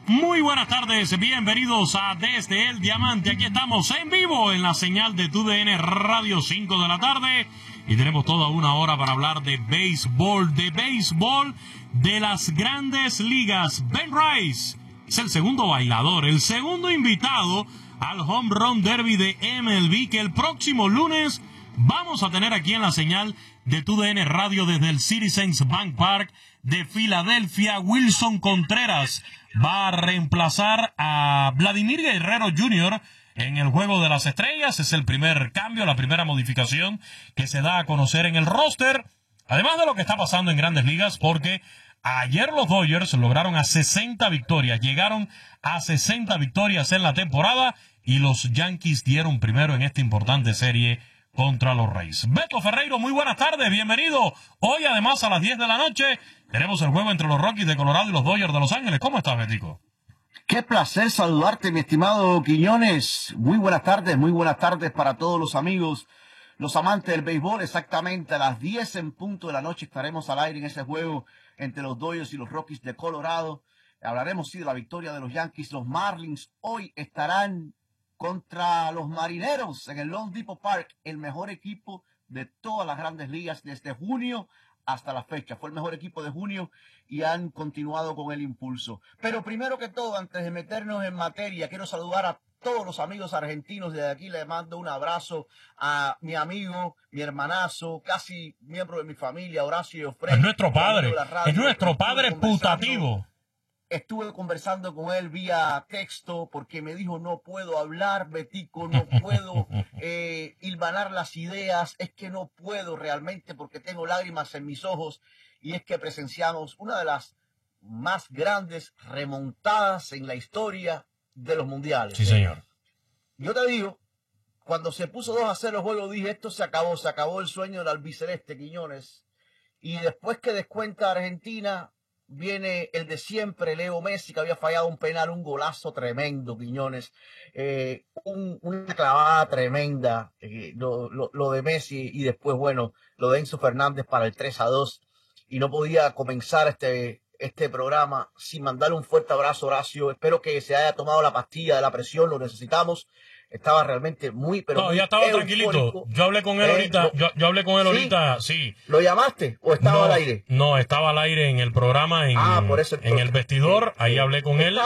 Muy buenas tardes, bienvenidos a Desde el Diamante. Aquí estamos en vivo en la señal de TUDN Radio 5 de la tarde y tenemos toda una hora para hablar de béisbol de las grandes ligas. Ben Rice es el segundo bailador, el segundo invitado al Home Run Derby de MLB que el próximo lunes vamos a tener aquí en la señal de TUDN Radio desde el Citizens Bank Park de Filadelfia. Wilson Contreras va a reemplazar a Vladimir Guerrero Jr. en el Juego de las Estrellas. Es el primer cambio, la primera modificación que se da a conocer en el roster. Además de lo que está pasando en Grandes Ligas, porque ayer los Dodgers lograron a 60 victorias. Llegaron a 60 victorias en la temporada y los Yankees dieron primero en esta importante serie contra los Rays. Beto Ferreiro, muy buenas tardes, bienvenido. Hoy además a las 10 de la noche tenemos el juego entre los Rockies de Colorado y los Dodgers de Los Ángeles. ¿Cómo estás, Betico? Qué placer saludarte, mi estimado Quiñones. Muy buenas tardes para todos los amigos, los amantes del béisbol. Exactamente a las 10 en punto de la noche estaremos al aire en ese juego entre los Dodgers y los Rockies de Colorado. Hablaremos, sí, de la victoria de los Yankees. Los Marlins hoy estarán contra los Marineros en el Lone Depot Park, el mejor equipo de todas las grandes ligas desde junio hasta la fecha. Fue el mejor equipo de junio y han continuado con el impulso. Pero primero que todo, antes de meternos en materia, quiero saludar a todos los amigos argentinos. Desde aquí le mando un abrazo a mi amigo, mi hermanazo, casi miembro de mi familia, Horacio Frey. Es nuestro padre putativo. Estuve conversando con él vía texto porque me dijo, no puedo hablar, Betico, no puedo hilvanar las ideas, es que no puedo realmente porque tengo lágrimas en mis ojos. Y es que presenciamos una de las más grandes remontadas en la historia de los mundiales. Sí, señor. Yo te digo, cuando se puso 2-0 el juego, dije, esto se acabó el sueño del albiceleste, Quiñones. Y después que descuenta Argentina, viene el de siempre, Leo Messi, que había fallado un penal, un golazo tremendo, Quiñones. Una clavada tremenda, lo de Messi, y después, bueno, lo de Enzo Fernández para el 3-2. Y no podía comenzar este programa sin mandarle un fuerte abrazo, Horacio. Espero que se haya tomado la pastilla de la presión, lo necesitamos. Estaba realmente muy, pero no, muy ya estaba eufórico. tranquilito. Yo hablé con él ahorita. Yo hablé con él ahorita, sí. ¿Lo llamaste o estaba al aire? No, estaba al aire en el programa, por eso, en el vestidor. Ahí hablé con él.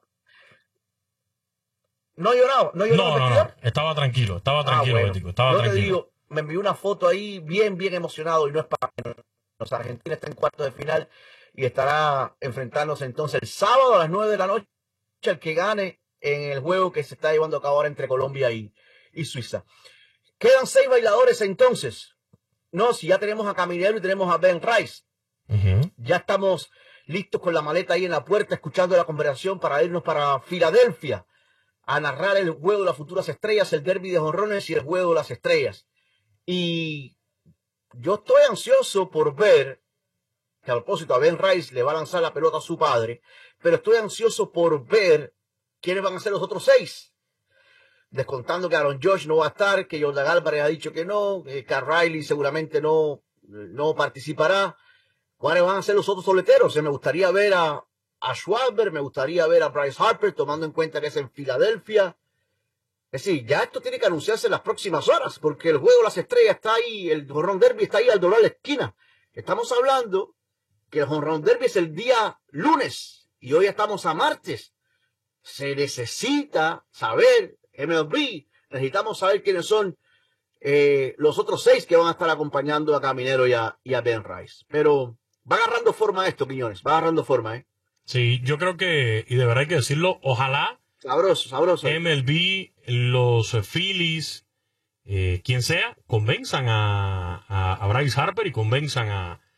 ¿No lloraba? No. Estaba tranquilo, bueno. Betico, estaba Yo tranquilo. Te digo, me envió una foto ahí bien emocionado y no es para menos. Los Argentina está en cuartos de final y estará enfrentándose entonces el sábado a las 9 de la noche el que gane en el juego que se está llevando a cabo ahora entre Colombia y Suiza. Quedan 6 bailadores entonces. No, si ya tenemos a Caminero y tenemos a Ben Rice. Ya estamos listos con la maleta ahí en la puerta, escuchando la conversación para irnos para Filadelfia a narrar el juego de las futuras estrellas, el derby de jonrones y el juego de las estrellas. Y yo estoy ansioso por ver, que a propósito a Ben Rice le va a lanzar la pelota a su padre, pero estoy ansioso por ver quiénes van a ser los otros 6. Descontando que Aaron Judge no va a estar, que Jordan Álvarez ha dicho que no, que Riley seguramente no participará. ¿Cuáles van a ser los otros soleteros? Me gustaría ver a Schwarber, me gustaría ver a Bryce Harper, tomando en cuenta que es en Filadelfia. Es decir, ya esto tiene que anunciarse en las próximas horas, porque el juego de las estrellas está ahí, el Home Run Derby está ahí al doblar la esquina. Estamos hablando que el Home Run Derby es el día lunes y hoy estamos a martes. Se necesita saber, MLB, necesitamos saber quiénes son los otros 6 que van a estar acompañando a Caminero y a Ben Rice. Pero va agarrando forma esto, Quiñones, va agarrando forma, ¿eh? Sí, yo creo que, y de verdad hay que decirlo, ojalá Sabroso. MLB, los Phillies, quien sea, convenzan a Bryce Harper y convenzan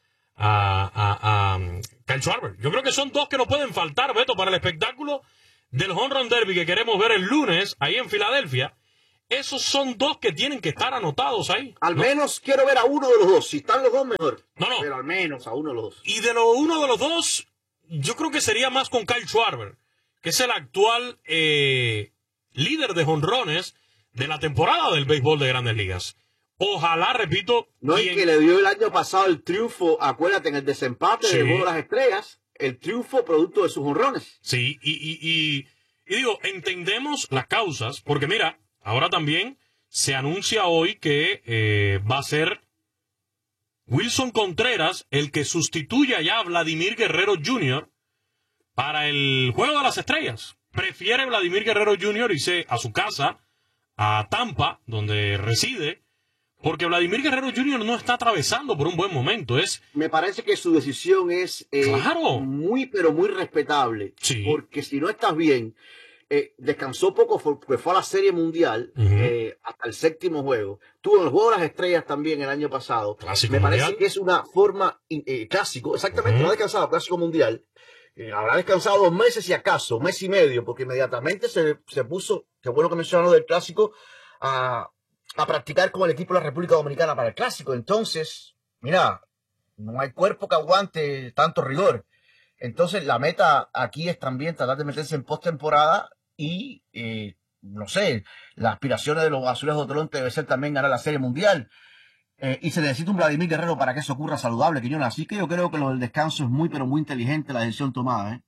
a Kyle Schwarber. Yo creo que son 2 que no pueden faltar, Beto, para el espectáculo del Home Run Derby que queremos ver el lunes ahí en Filadelfia. Esos son 2 que tienen que estar anotados ahí. Al menos quiero ver a uno de los 2. Si están los 2, mejor. No. Pero al menos a uno de los 2. Y de uno de los 2, yo creo que sería más con Kyle Schwarber, que es el actual líder de jonrones de la temporada del béisbol de Grandes Ligas. Ojalá, repito... No, es que le dio el año pasado el triunfo, acuérdate, en el desempate del juego de las estrellas. el triunfo producto de sus honrones. Sí, y digo, entendemos las causas, porque mira, ahora también se anuncia hoy que va a ser Wilson Contreras el que sustituya ya a Vladimir Guerrero Jr. para el Juego de las Estrellas. Prefiere Vladimir Guerrero Jr. irse a su casa, a Tampa, donde reside, porque Vladimir Guerrero Jr. no está atravesando por un buen momento. Me parece que su decisión es claro, muy, pero muy respetable. Sí. Porque si no estás bien, descansó poco porque fue a la Serie Mundial hasta el 7º juego. Tuvo en el Juego de las Estrellas también el año pasado. Clásico Me mundial. parece que es una forma clásico, exactamente, no ha descansado, Clásico Mundial. Habrá descansado 2 meses si acaso, 1 mes y medio, porque inmediatamente se puso, qué bueno que mencionaron del Clásico, a practicar con el equipo de la República Dominicana para el Clásico. Entonces, mira, no hay cuerpo que aguante tanto rigor. Entonces, la meta aquí es también tratar de meterse en postemporada y, no sé, las aspiraciones de los Azulejos de Toronto debe ser también ganar la Serie Mundial. Y se necesita un Vladimir Guerrero para que eso ocurra saludable, Quiñones. Así que yo creo que lo del descanso es muy, pero muy inteligente la decisión tomada.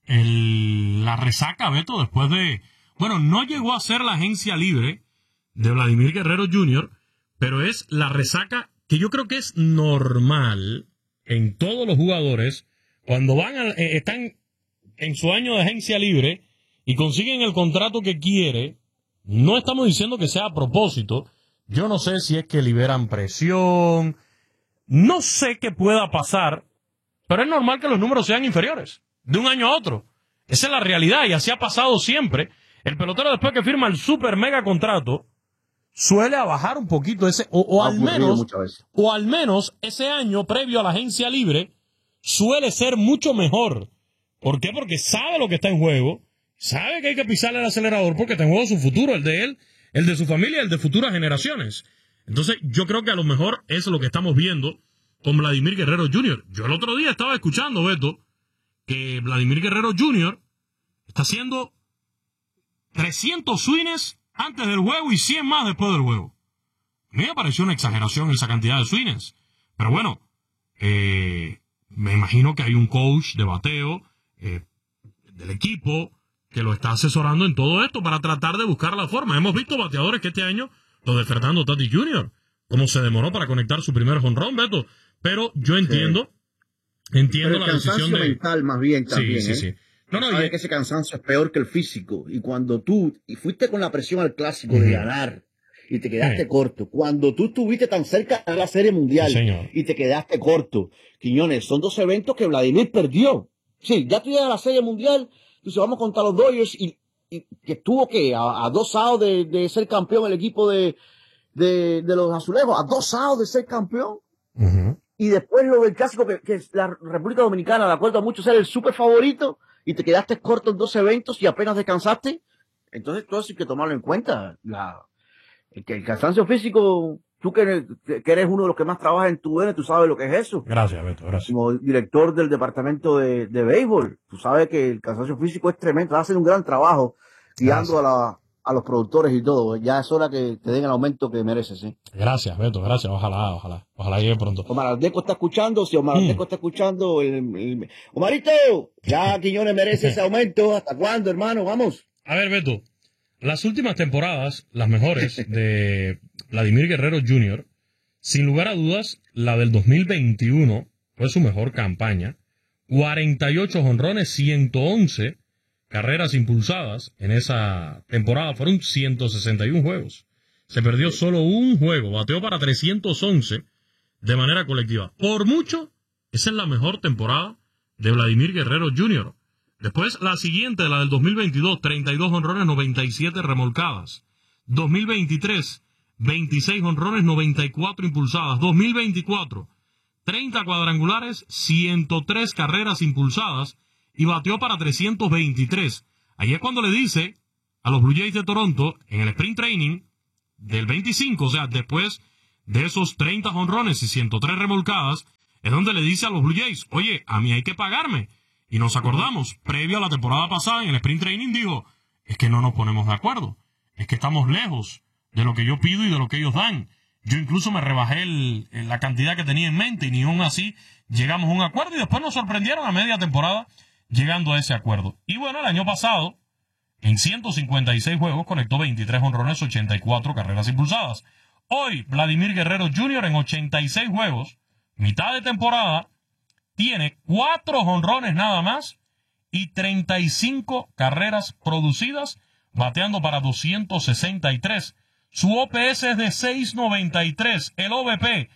La resaca, Beto, después de... Bueno, no llegó a ser la agencia libre de Vladimir Guerrero Jr., pero es la resaca que yo creo que es normal en todos los jugadores cuando están en su año de agencia libre y consiguen el contrato que quiere. No estamos diciendo que sea a propósito. Yo no sé si es que liberan presión, no sé qué pueda pasar, pero es normal que los números sean inferiores de un año a otro. Esa es la realidad y así ha pasado siempre. El pelotero después que firma el super mega contrato suele bajar un poquito ese, o al menos ese año previo a la agencia libre suele ser mucho mejor. ¿Por qué? Porque sabe lo que está en juego, sabe que hay que pisarle el acelerador porque está en juego su futuro, el de él, el de su familia, el de futuras generaciones. Entonces, yo creo que a lo mejor es lo que estamos viendo con Vladimir Guerrero Jr. Yo el otro día estaba escuchando, Beto, que Vladimir Guerrero Jr. está haciendo 300 swings antes del juego y 100 más después del juego. A mí me pareció una exageración esa cantidad de swings. Pero bueno, me imagino que hay un coach de bateo del equipo que lo está asesorando en todo esto para tratar de buscar la forma. Hemos visto bateadores que este año, lo de Fernando Tatis Jr., cómo se demoró para conectar su primer jonrón, Beto. Pero yo entiendo la decisión de... mental más bien también, Sí. No, sabes que ese cansancio es peor que el físico. Y cuando tú fuiste con la presión al Clásico de ganar y te quedaste corto, cuando tú estuviste tan cerca de la Serie Mundial y te quedaste corto, Quiñones, son 2 eventos que Vladimir perdió. Sí, ya tú llegas a la Serie Mundial. Entonces vamos contra los Dodgers y que estuvo a 2 outs de ser campeón el equipo de los Azulejos, a 2 outs de ser campeón. Y después lo del Clásico, que es la República Dominicana, de acuerdo a muchos, ser el súper favorito y te quedaste corto en 2 eventos y apenas descansaste. Entonces todo eso hay que tomarlo en cuenta. El cansancio físico, tú que eres uno de los que más trabaja en tu tú sabes lo que es eso. Gracias, Beto, gracias. Como director del departamento de béisbol, tú sabes que el cansancio físico es tremendo. Vas a hacer un gran trabajo guiando a los productores y todo. Ya es hora que te den el aumento que mereces. Gracias, Beto, gracias. Ojalá llegue pronto. Omar Aldeco está escuchando. Si Omar Aldeco está escuchando, Omarito, ya Quiñones merece ese aumento. ¿Hasta cuándo, hermano? Vamos. A ver, Beto, las últimas temporadas, las mejores de Vladimir Guerrero Jr., sin lugar a dudas, la del 2021 fue su mejor campaña. 48 jonrones, 111 carreras impulsadas en esa temporada. Fueron 161 juegos. Se perdió solo un juego. Bateó para 311 de manera colectiva. Por mucho, esa es la mejor temporada de Vladimir Guerrero Jr. Después, la siguiente, la del 2022, 32 jonrones, 97 remolcadas. 2023, 26 jonrones, 94 impulsadas. 2024, 30 cuadrangulares, 103 carreras impulsadas y bateó para 323. Ahí es cuando le dice a los Blue Jays de Toronto, en el sprint training del 25, o sea, después de esos 30 jonrones y 103 remolcadas, es donde le dice a los Blue Jays, oye, a mí hay que pagarme. Y nos acordamos, previo a la temporada pasada, en el sprint training dijo, es que no nos ponemos de acuerdo, es que estamos lejos de lo que yo pido y de lo que ellos dan. Yo incluso me rebajé la cantidad que tenía en mente y ni aún así llegamos a un acuerdo y después nos sorprendieron a media temporada llegando a ese acuerdo. Y bueno, el año pasado, en 156 juegos, conectó 23 jonrones, 84 carreras impulsadas. Hoy, Vladimir Guerrero Jr. en 86 juegos, mitad de temporada, tiene 4 jonrones nada más y 35 carreras producidas, bateando para 263. Su OPS es de 693, el OVP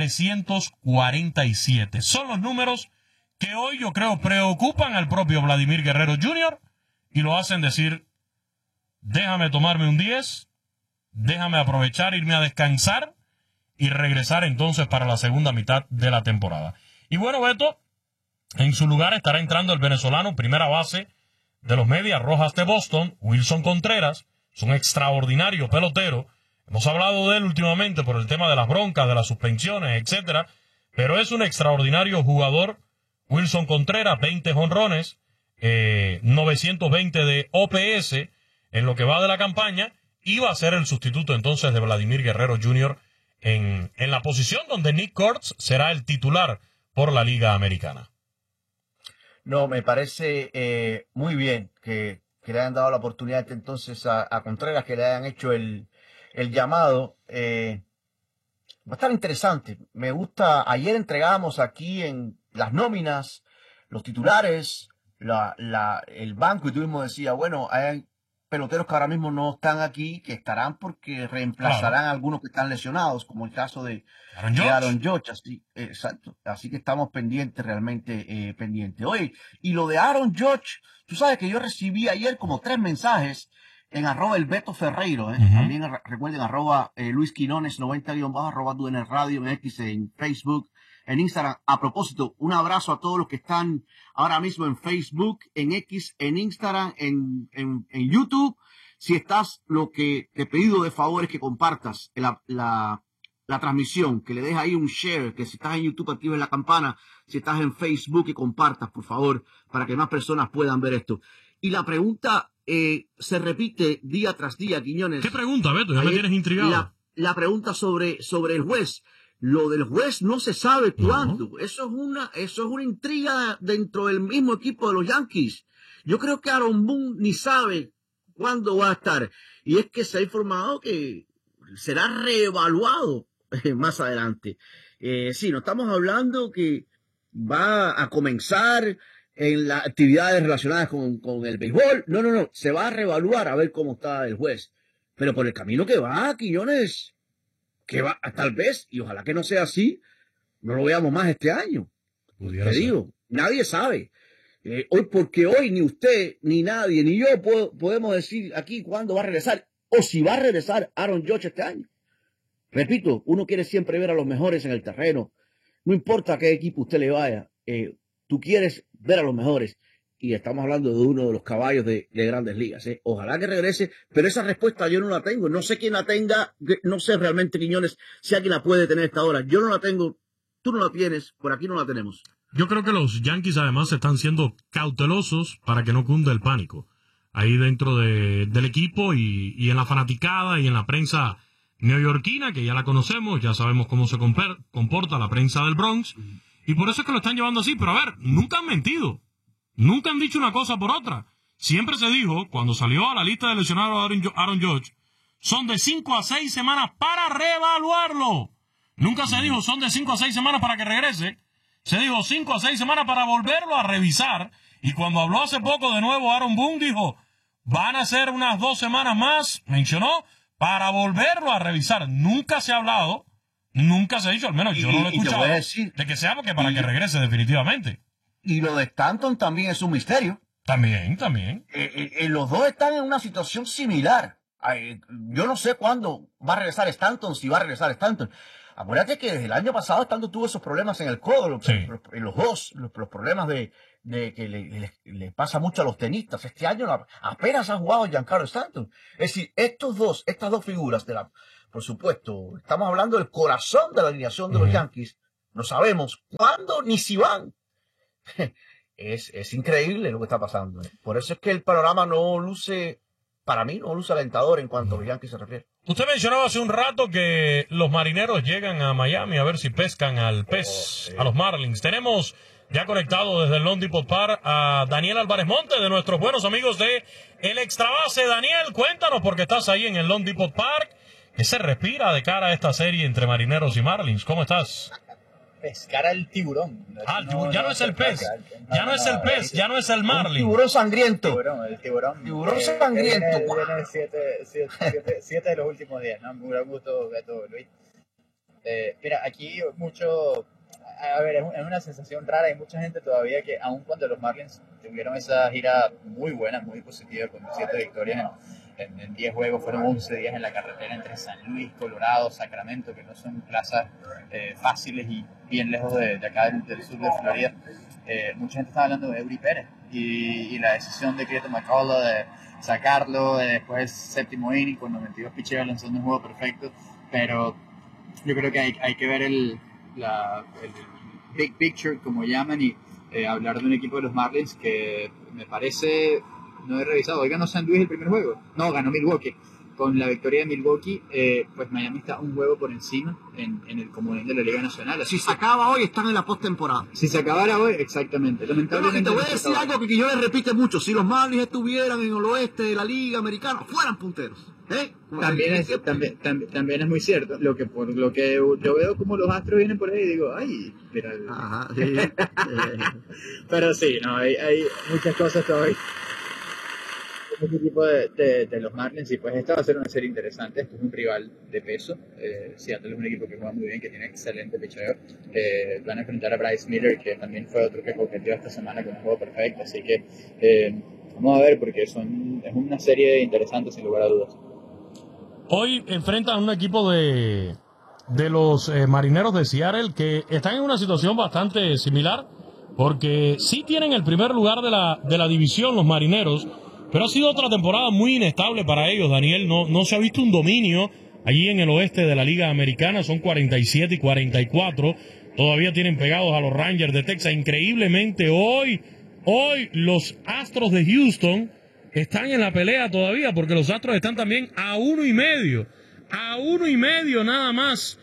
347. Son los números que hoy yo creo preocupan al propio Vladimir Guerrero Jr. y lo hacen decir, déjame tomarme un 10, déjame aprovechar, irme a descansar y regresar entonces para la segunda mitad de la temporada. Y bueno, Beto, en su lugar estará entrando el venezolano, primera base de los Medias Rojas de Boston, Wilson Contreras. Es un extraordinario pelotero. Hemos hablado de él últimamente por el tema de las broncas, de las suspensiones, etcétera. Pero es un extraordinario jugador. Wilson Contreras, 20 jonrones, 920 de OPS en lo que va de la campaña. Y va a ser el sustituto entonces de Vladimir Guerrero Jr. en la posición donde Nick Kurtz será el titular por la Liga Americana. No, me parece muy bien que le hayan dado la oportunidad entonces a Contreras, que le hayan hecho el llamado. Va a estar interesante. Me gusta. Ayer entregamos aquí en las nóminas, los titulares, el banco, y tú mismo decías, bueno, hay peloteros que ahora mismo no están aquí, que estarán porque reemplazarán a algunos que están lesionados, como el caso de Aaron Judge. Así, exacto. Así que estamos pendientes, realmente pendientes. Oye, y lo de Aaron Judge, tú sabes que yo recibí ayer como 3 mensajes en @ el Beto Ferreiro. También recuerden @ Luis Quinones 90_ @ DNR Radio en X, en Facebook, en Instagram. A propósito, un abrazo a todos los que están ahora mismo en Facebook, en X, en Instagram, en YouTube. Si estás, lo que te he pedido de favor es que compartas la transmisión, que le des ahí un share, que si estás en YouTube actives la campana, si estás en Facebook y compartas, por favor, para que más personas puedan ver esto. Y la pregunta se repite día tras día, Quiñones. ¿Qué pregunta, Beto? Ya me tienes intrigado. La pregunta sobre el juez. Lo del juez no se sabe cuándo. No. Eso es una intriga dentro del mismo equipo de los Yankees. Yo creo que Aaron Boone ni sabe cuándo va a estar. Y es que se ha informado que será reevaluado más adelante. Sí, no estamos hablando que va a comenzar en las actividades relacionadas con el béisbol. No. Se va a reevaluar a ver cómo está el juez. Pero por el camino que va, Quiñones, que va, tal vez, y ojalá que no sea así, no lo veamos más este año. Te digo, nadie sabe. Porque hoy ni usted, ni nadie, ni yo podemos decir aquí cuándo va a regresar, o si va a regresar Aaron Judge este año. Repito, uno quiere siempre ver a los mejores en el terreno. No importa a qué equipo usted le vaya, tú quieres ver a los mejores. Y estamos hablando de uno de los caballos de Grandes Ligas. Ojalá que regrese, pero esa respuesta yo no la tengo. No sé quién la tenga, no sé realmente, Quiñones, si alguien la puede tener a esta hora. Yo no la tengo, tú no la tienes, por aquí no la tenemos. Yo creo que los Yankees además están siendo cautelosos para que no cunda el pánico ahí dentro del equipo y en la fanaticada y en la prensa neoyorquina, que ya la conocemos, ya sabemos cómo se comporta la prensa del Bronx, y por eso es que lo están llevando así. Pero a ver, nunca han mentido. Nunca han dicho una cosa por otra. Siempre se dijo, cuando salió a la lista de lesionados Aaron Judge, son de 5 a 6 semanas para reevaluarlo. Nunca se dijo, son de 5 a 6 semanas para que regrese. Se dijo 5 a 6 semanas para volverlo a revisar. Y cuando habló hace poco de nuevo Aaron Boone, dijo, van a ser unas 2 semanas más, mencionó, para volverlo a revisar. Nunca se ha hablado, nunca se ha dicho, al menos yo no lo he escuchado, de que sea porque para que regrese definitivamente. Y lo de Stanton también es un misterio. También. Los dos están en una situación similar. Yo no sé cuándo va a regresar Stanton, si va a regresar Stanton. Acuérdate que desde el año pasado Stanton tuvo esos problemas en el codo, los problemas de que le pasa mucho a los tenistas. Este año apenas ha jugado Giancarlo Stanton. Es decir, estas dos figuras por supuesto, estamos hablando del corazón de la alineación de los Yankees. No sabemos cuándo ni si van. Es increíble lo que está pasando. Por eso es que el panorama para mí no luce alentador en cuanto a los Yankees se refiere. Usted mencionaba hace un rato que los marineros llegan a Miami a ver si pescan al pez, a los Marlins. Tenemos ya conectado desde el Loan Depot Park a Daniel Álvarez Monte, de nuestros buenos amigos de El Extrabase. Daniel, cuéntanos, porque estás ahí en el Loan Depot Park. ¿Qué se respira de cara a esta serie entre marineros y Marlins? ¿Cómo estás? Pescar al tiburón. Ya no es el pez. Ya no es el pez, ya no es el Marlin. Tiburón sangriento. El tiburón. Tiburón sangriento. Viene siete de los últimos días, ¿no? Muy buen gusto, Beto, Luis. Mira, aquí mucho... A ver, es una sensación rara. Hay mucha gente todavía que, aun cuando los Marlins tuvieron esa gira muy buena, muy positiva, con 7 victorias en 10 juegos, fueron 11 días en la carretera entre San Luis, Colorado, Sacramento, que no son plazas fáciles y bien lejos de acá del sur de Florida. Mucha gente está hablando de Eury Pérez y la decisión de Clifton McCullough de sacarlo después séptimo inning con 92 picheos lanzando un juego perfecto, pero yo creo que hay que ver el big picture, como llaman, y hablar de un equipo de los Marlins que me parece, no he revisado, hoy ganó San Luis el primer juego, no, ganó Milwaukee. Con la victoria de Milwaukee, pues Miami está un juego por encima en el comodín de la Liga Nacional. Si se acaba hoy, están en la postemporada. Si se acabara hoy, exactamente. Lamentablemente, te voy a decir algo que yo les repite mucho. Si los Marlins estuvieran en el oeste de la Liga Americana, fueran punteros. También es muy cierto. Por lo que yo veo como los Astros vienen por ahí y digo, ay, mira. Ajá, sí. Pero sí, no, hay muchas cosas todavía. Este equipo de los Marlins, y pues esta va a ser una serie interesante. Esto es un rival de peso. Seattle es un equipo que juega muy bien, que tiene excelente picheo. Van a enfrentar a Bryce Miller, que también fue otro que coqueteó esta semana con un juego perfecto. Así que vamos a ver, porque es una serie interesante sin lugar a dudas. Hoy enfrentan a un equipo de los marineros de Seattle que están en una situación bastante similar, porque sí tienen el primer lugar de la división los marineros, pero ha sido otra temporada muy inestable para ellos, Daniel. No se ha visto un dominio allí en el oeste de la Liga Americana. Son 47 y 44. Todavía tienen pegados a los Rangers de Texas. Increíblemente, hoy los Astros de Houston están en la pelea todavía, porque los Astros están también a 1.5. A 1.5 nada más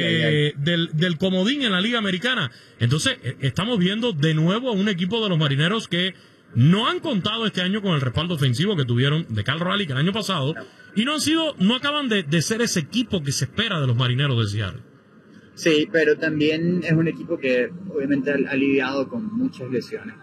del comodín en la Liga Americana. Entonces, estamos viendo de nuevo a un equipo de los marineros que no han contado este año con el respaldo ofensivo que tuvieron de Cal Raleigh el año pasado, y no acaban de ser ese equipo que se espera de los marineros de Seattle. Sí, pero también es un equipo que obviamente ha lidiado con muchas lesiones.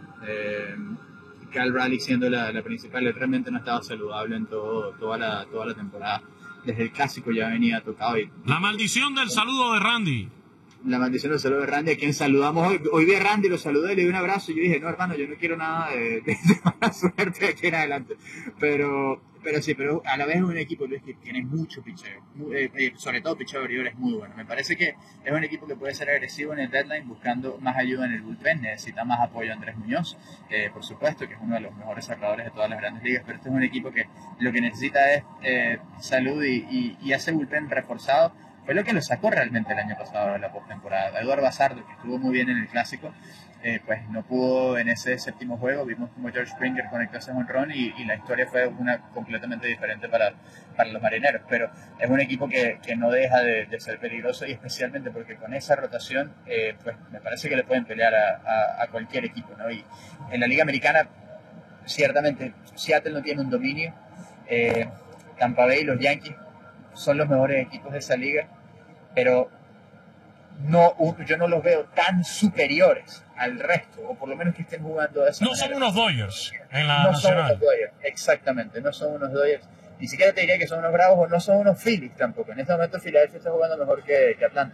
Cal Raleigh siendo la principal, él realmente no estaba saludable en toda la temporada. Desde el clásico ya venía tocado. La maldición del saludo de Randy. La maldición del saludo de Randy, a quien saludamos hoy. Hoy vi a Randy, lo saludé, le di un abrazo y yo dije, no hermano, yo no quiero nada de mala suerte de aquí en adelante. Pero a la vez es un equipo, Luis, que tiene mucho picheo. Sobre todo picheo abridor es muy bueno. Me parece que es un equipo que puede ser agresivo en el deadline, buscando más ayuda en el bullpen. Necesita más apoyo Andrés Muñoz, por supuesto, que es uno de los mejores sacadores de todas las grandes ligas. Pero este es un equipo que lo que necesita es salud y hace bullpen reforzado. Fue lo que lo sacó realmente el año pasado de la postemporada. Eduardo Bazardo, que estuvo muy bien en el clásico, pues no pudo en ese séptimo juego. Vimos como George Springer conectó ese jonrón y la historia fue una completamente diferente para los marineros. Pero es un equipo que no deja de ser peligroso, y especialmente porque con esa rotación, pues me parece que le pueden pelear a cualquier equipo, ¿no? Y en la Liga Americana, ciertamente, Seattle no tiene un dominio. Tampa Bay y los Yankees son los mejores equipos de esa liga, pero yo no los veo tan superiores al resto, o por lo menos que estén jugando de esa manera. Son unos Dodgers en la no nacional. Son unos Dodgers, exactamente, no son unos Dodgers. Ni siquiera te diría que son unos Bravos, o no son unos Phillies tampoco. En este momento Philadelphia está jugando mejor que Atlanta.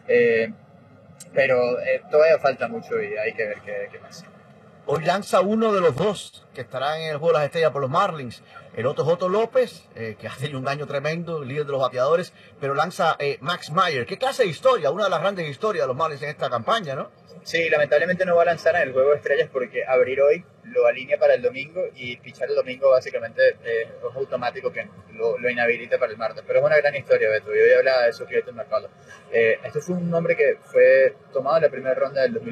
Pero todavía falta mucho y hay que ver qué pasa. Hoy lanza uno de los dos que estarán en el juego de las estrellas por los Marlins. El otro es Otto López, que ha tenido un año tremendo, líder de los bateadores, pero lanza Max Meyer. ¿Qué clase de historia? Una de las grandes historias de los Marlins en esta campaña, ¿no? Sí, lamentablemente no va a lanzar en el juego de estrellas porque abrir hoy lo alinea para el domingo y pichar el domingo básicamente es automático que lo inhabilita para el martes. Pero es una gran historia, Beto. Yo ya hablaba de eso, Clifton McCullough. Esto fue un hombre que fue tomado en la primera ronda del 2000.